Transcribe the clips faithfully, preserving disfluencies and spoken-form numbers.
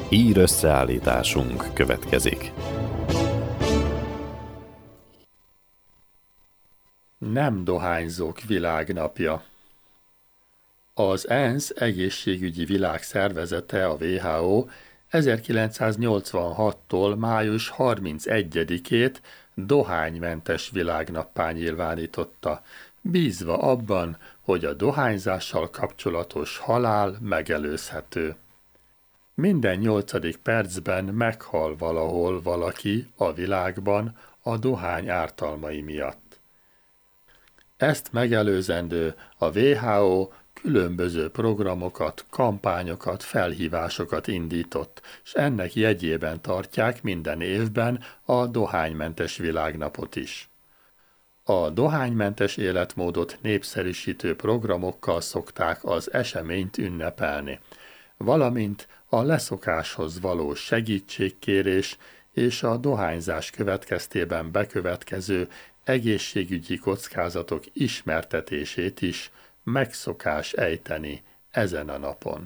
Hír összeállításunk következik. Nem dohányzók világnapja. Az ENSZ egészségügyi világszervezete, a dupla vé há ó ezerkilencszáznyolcvanhattól május harmincegyedikét dohánymentes világnappá nyilvánította, bízva abban, hogy a dohányzással kapcsolatos halál megelőzhető. Minden nyolcadik percben meghal valahol valaki a világban a dohány ártalmai miatt. Ezt megelőzendő a dupla vé há ó különböző programokat, kampányokat, felhívásokat indított, s ennek jegyében tartják minden évben a dohánymentes világnapot is. A dohánymentes életmódot népszerűsítő programokkal szokták az eseményt ünnepelni, valamint a leszokáshoz való segítségkérés és a dohányzás következtében bekövetkező egészségügyi kockázatok ismertetését is megszokás ejteni ezen a napon.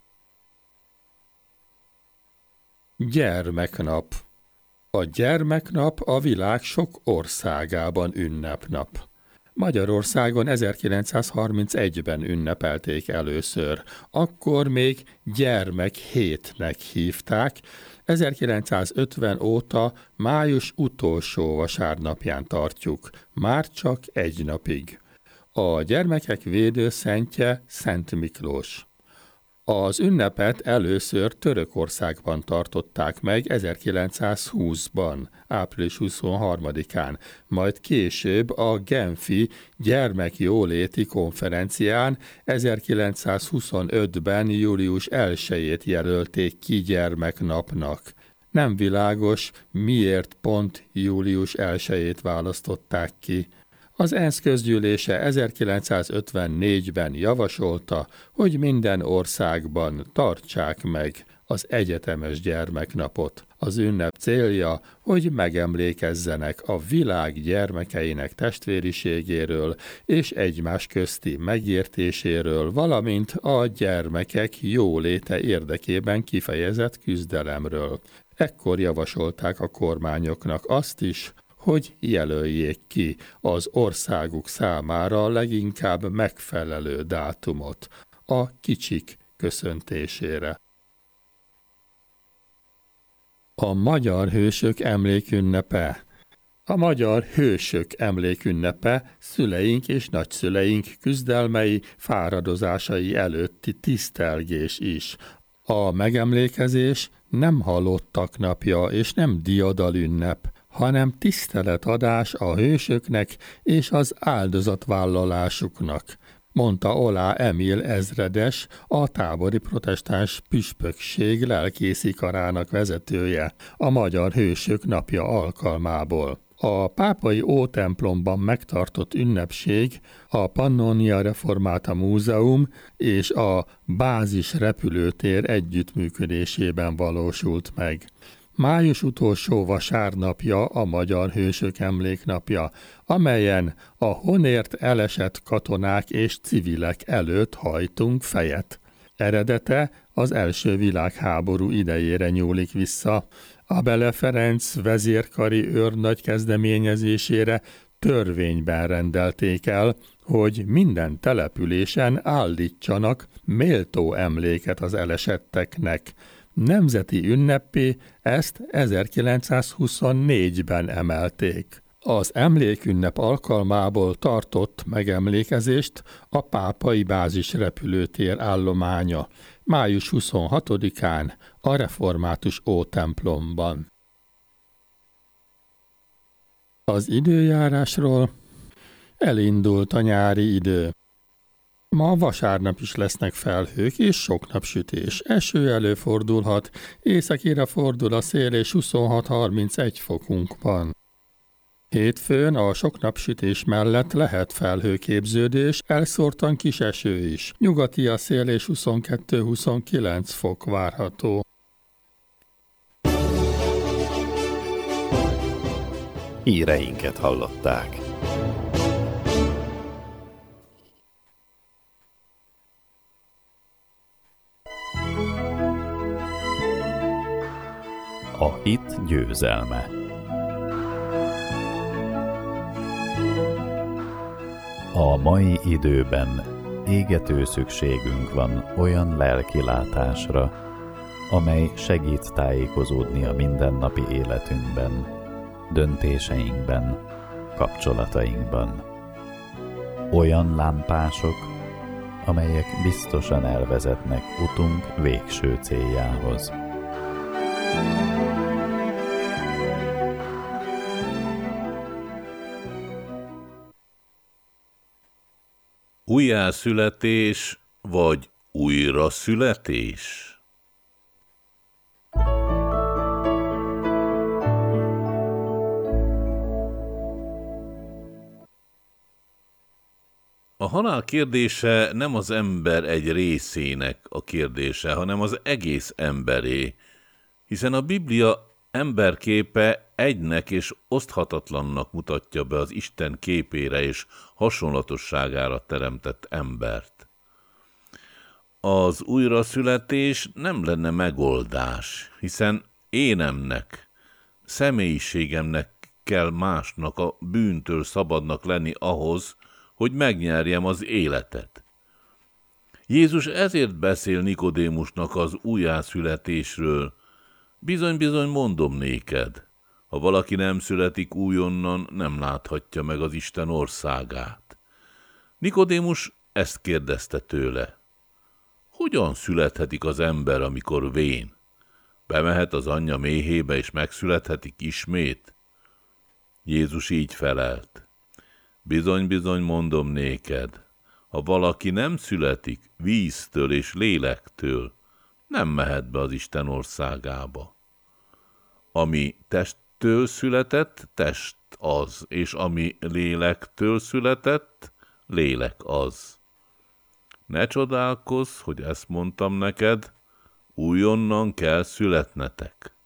Gyermeknap. A gyermeknap a világ sok országában ünnepnap. Magyarországon ezerkilencszázharmincegyben ünnepelték először, akkor még gyermekhétnek hívták, ezerkilencszázötven óta május utolsó vasárnapján tartjuk, már csak egy napig. A gyermekek védőszentje Szent Miklós. Az ünnepet először Törökországban tartották meg ezerkilencszázhúszban, április huszonharmadikán, majd később a Genfi gyermekjóléti konferencián ezerkilencszázhuszonötben július elsejét jelölték ki gyermeknapnak. Nem világos, miért pont július elsejét választották ki. Az ENSZ közgyűlése ezerkilencszázötvennégyben javasolta, hogy minden országban tartsák meg az egyetemes gyermeknapot. Az ünnep célja, hogy megemlékezzenek a világ gyermekeinek testvériségéről és egymás közti megértéséről, valamint a gyermekek jóléte érdekében kifejezett küzdelemről. Ekkor javasolták a kormányoknak azt is, hogy jelöljék ki az országuk számára leginkább megfelelő dátumot a kicsik köszöntésére. A magyar hősök emlékünnepe. A magyar hősök emlékünnepe szüleink és nagyszüleink küzdelmei, fáradozásai előtti tisztelgés is. A megemlékezés nem halottak napja és nem diadalünnep, hanem tiszteletadás a hősöknek és az áldozatvállalásuknak, mondta Oláh Emil ezredes, a tábori protestáns püspökség lelkészikarának vezetője a Magyar Hősök napja alkalmából. A pápai ótemplomban megtartott ünnepség a Pannonia Reformata Múzeum és a Bázis repülőtér együttműködésében valósult meg. Május utolsó vasárnapja a Magyar Hősök emléknapja, amelyen a honért elesett katonák és civilek előtt hajtunk fejet. Eredete az első világháború idejére nyúlik vissza. Abele Ferenc vezérkari őrnagy kezdeményezésére törvényben rendelték el, hogy minden településen állítsanak méltó emléket az elesetteknek. Nemzeti ünneppé ezt ezerkilencszázhuszonnégyben emelték. Az emlékünnep alkalmából tartott megemlékezést a pápai bázis repülőtér állománya május huszonhatodikán a református ótemplomban. Az időjárásról: elindult a nyári idő. Ma vasárnap is lesznek felhők és sok napsütés. Eső előfordulhat, északira fordul a szél és huszonhat-harmincegy fokunk van. Hétfőn a sok napsütés mellett lehet felhőképződés, elszórtan kis eső is. Nyugati a szél és huszonkettő-huszonkilenc fok várható. Híreinket hallották. A hit győzelme. A mai időben égető szükségünk van olyan lelkilátásra, amely segít tájékozódni a mindennapi életünkben, döntéseinkben, kapcsolatainkban. Olyan lámpások, amelyek biztosan elvezetnek utunk végső céljához. Újjászületés vagy újraszületés? A halál kérdése nem az ember egy részének a kérdése, hanem az egész emberé, hiszen a Biblia emberképe egynek és oszthatatlannak mutatja be az Isten képére és hasonlatosságára teremtett embert. Az újraszületés nem lenne megoldás, hiszen énemnek, személyiségemnek kell másnak, a bűntől szabadnak lenni ahhoz, hogy megnyerjem az életet. Jézus ezért beszél Nikodémusnak az újjászületésről. Bizony-bizony mondom néked, ha valaki nem születik újonnan, nem láthatja meg az Isten országát. Nikodémus ezt kérdezte tőle. Hogyan születhetik az ember, amikor vén? Bemehet az anyja méhébe, és megszülethetik ismét? Jézus így felelt. Bizony-bizony mondom néked, ha valaki nem születik víztől és lélektől, nem mehet be az Isten országába. Ami testtől született, test az, és ami lélektől született, lélek az. Ne csodálkozz, hogy ezt mondtam neked, újonnan kell születnetek.